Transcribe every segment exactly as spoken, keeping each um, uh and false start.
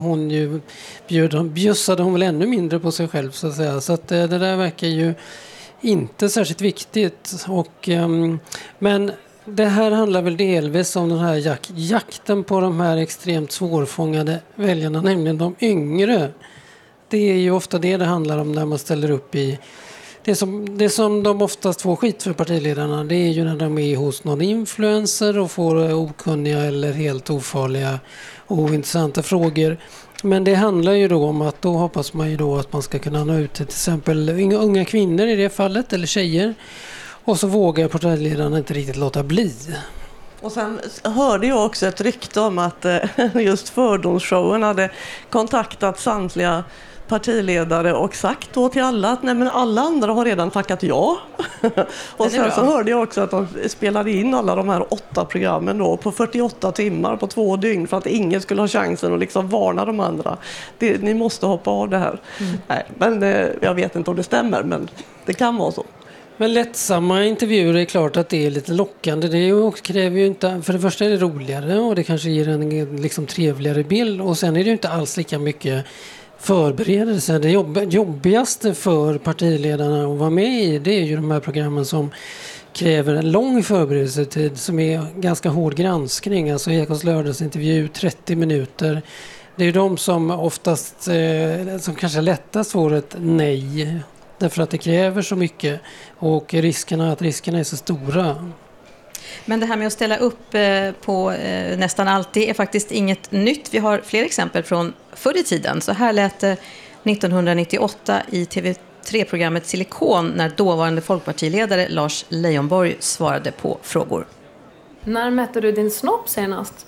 Hon ju bjöd, bjussade hon väl ännu mindre på sig själv så att säga. Så att det där verkar ju inte särskilt viktigt. Och, um, men det här handlar väl delvis om den här jak- jakten på de här extremt svårfångade väljarna, nämligen de yngre. Det är ju ofta det det handlar om när man ställer upp i... Det som, det som de oftast får skit för partiledarna, det är ju när de är hos någon influencer och får okunniga eller helt ofarliga och ointressanta frågor. Men det handlar ju då om att då hoppas man ju då att man ska kunna nå ut till till exempel unga kvinnor i det fallet, eller tjejer. Och så vågar partiledarna inte riktigt låta bli. Och sen hörde jag också ett rykte om att just fördomsshowen hade kontaktat samtliga partiledare och sagt då till alla att nej, men alla andra har redan tackat ja. Och sen så hörde jag också att de spelade in alla de här åtta programmen då på fyrtioåtta timmar på två dygn för att ingen skulle ha chansen att liksom varna de andra. Det, ni måste hoppa av det här. Mm. Nej, men jag vet inte om det stämmer, men det kan vara så. Men lättsamma intervjuer är klart att det är lite lockande. Det är ju, kräver ju inte, för det första är det roligare och det kanske ger en liksom trevligare bild. Och sen är det ju inte alls lika mycket förberedelse. Det jobb, jobbigaste för partiledarna att vara med i, det är ju de här programmen som kräver en lång förberedelsetid som är ganska hård granskning. Alltså Ekots lördagsintervju, trettio minuter. Det är ju de som oftast, eh, som kanske lättast får ett nej. Därför att det kräver så mycket och riskerna, att riskerna är så stora. Men det här med att ställa upp på nästan alltid är faktiskt inget nytt. Vi har fler exempel från förr i tiden. Så här lät det nittonhundranittioåtta i T V tre-programmet Silikon när dåvarande folkpartiledare Lars Leijonborg svarade på frågor. När mätte du din snopp senast?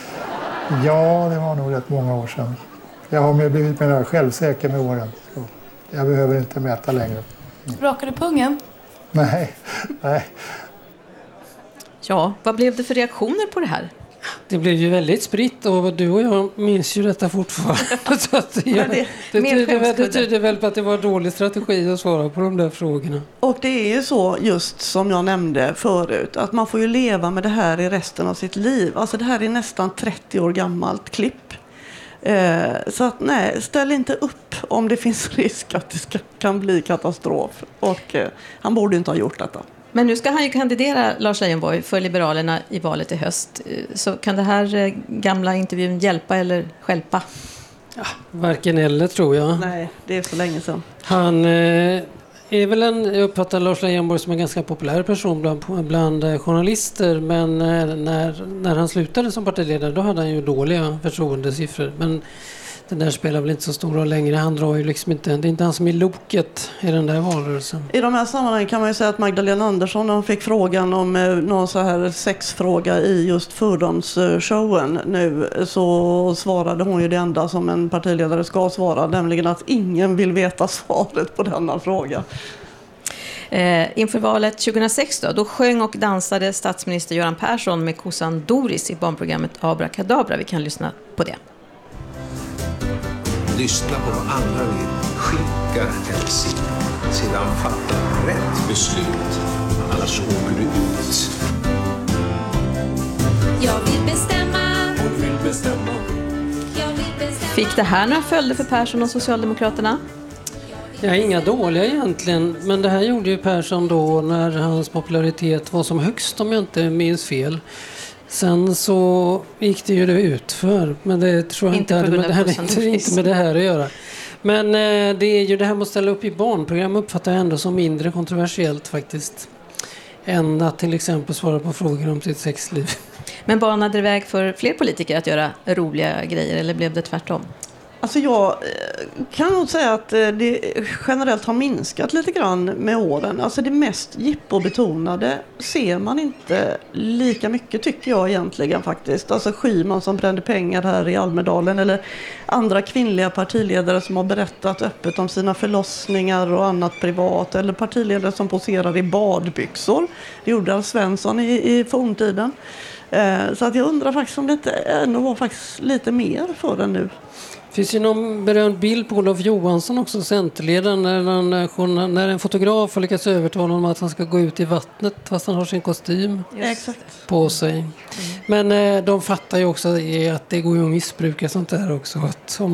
Ja, det var nog rätt många år sedan. Jag har blivit mer självsäker med åren. Så jag behöver inte mäta längre. Mm. Rakade du pungen? Nej, nej. Ja, vad blev det för reaktioner på det här? Det blev ju väldigt spritt och du och jag minns ju detta fortfarande. Så att jag, det, det, tyder väl, det tyder väl på att det var dålig strategi att svara på de där frågorna. Och det är ju så, just som jag nämnde förut, att man får ju leva med det här i resten av sitt liv. Alltså det här är nästan trettio år gammalt klipp. Eh, så att nej, ställ inte upp om det finns risk att det ska, kan bli katastrof. Och eh, han borde inte ha gjort detta. Men nu ska han ju kandidera, Lars Leijonborg, för Liberalerna i valet i höst. Så kan det här gamla intervjun hjälpa eller stjälpa? Ja, varken eller tror jag. Nej, det är för länge sedan. Han eh, är väl en, jag uppfattar Lars Leijonborg som en ganska populär person bland, bland journalister. Men eh, när, när han slutade som partiledare då hade han ju dåliga förtroendesiffror. Men den där spelar väl inte så stor roll längre. Han drar ju liksom inte, det är inte han som är loket i den där valrörelsen. I de här sammanhangen kan man ju säga att Magdalena Andersson, när hon fick frågan om eh, någon så här sexfråga i just fördomsshowen nu, så svarade hon ju det enda som en partiledare ska svara, nämligen att ingen vill veta svaret på denna fråga. Eh, inför valet tjugohundrasex då, då sjöng och dansade statsminister Göran Persson med kossan Doris i barnprogrammet Abrakadabra. Vi kan lyssna på det. Lyssna på vad andra vill, skicka helst, sedan fatta rätt beslut, annars åker du ut. Jag vill bestämma. Hon vill bestämma. Jag vill bestämma. Fick det här några följder för Persson och Socialdemokraterna? Ja, inga dåliga egentligen, men det här gjorde ju Persson då när hans popularitet var som högst, om jag inte minns fel. Sen så gick det ju det utför, men det tror jag inte, inte hade med det, här, inte, inte med det här att göra. Men eh, det är ju det här med att ställa upp i barnprogram uppfattar jag ändå som mindre kontroversiellt faktiskt. Än att till exempel svara på frågor om sitt sexliv. Men banade det väg för fler politiker att göra roliga grejer eller blev det tvärtom? Alltså jag kan nog säga att det generellt har minskat lite grann med åren. Alltså det mest jippobetonade ser man inte lika mycket, tycker jag egentligen faktiskt. Alltså Schyman som brände pengar här i Almedalen, eller andra kvinnliga partiledare som har berättat öppet om sina förlossningar och annat privat, eller partiledare som poserar i badbyxor. Det gjorde Alf Svensson i, i forntiden. Så att jag undrar faktiskt om det inte ändå var faktiskt lite mer för den nu. Det finns ju någon berömd bild på Olof Johansson också, centerledaren, när, han, när en fotograf har lyckats övertala honom att han ska gå ut i vattnet fast han har sin kostym Exakt. på sig. Mm. Men eh, de fattar ju också att det går ju att missbruka sånt där också. Att om